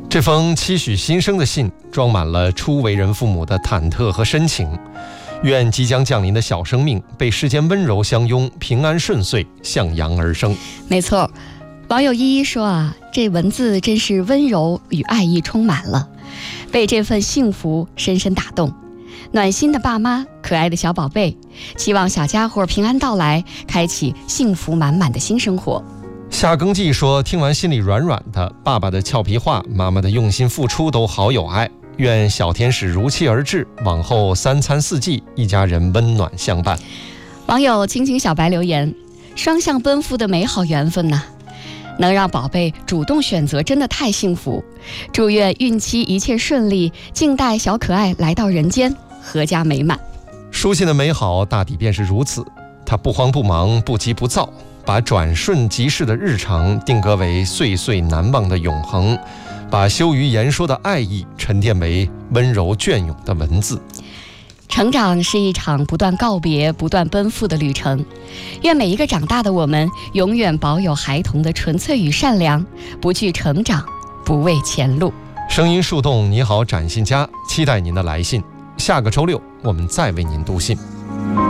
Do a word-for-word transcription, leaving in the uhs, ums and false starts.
这封期许新生的信装满了初为人父母的忐忑和深情，愿即将降临的小生命被世间温柔相拥，平安顺遂，向阳而生。 没错，网友依依说啊，这文字真是温柔与爱意充满了，被这份幸福深深打动。暖心的爸妈，可爱的小宝贝，期望小家伙平安到来，开启幸福满满的新生活。 夏耕记说，听完心里软软的，爸爸的俏皮话，妈妈的用心付出都好有爱，愿小天使如期而至，往后三餐四季，一家人温暖相伴。 网友青青小白留言，双向奔赴的美好缘分呐、啊，能让宝贝主动选择真的太幸福，祝愿孕期一切顺利，静待小可爱来到人间，阖家美满。 书信的美好大抵便是如此，它不慌不忙，不急不躁，把转瞬即逝的日常定格为岁岁难忘的永恒，把羞于言说的爱意沉淀为温柔隽永的文字。 成长是一场不断告别、不断奔赴的旅程，愿每一个长大的我们永远保有孩童的纯粹与善良，不惧成长，不畏前路。 声音树洞，你好展信佳，期待您的来信。下个周六我们再为您读信。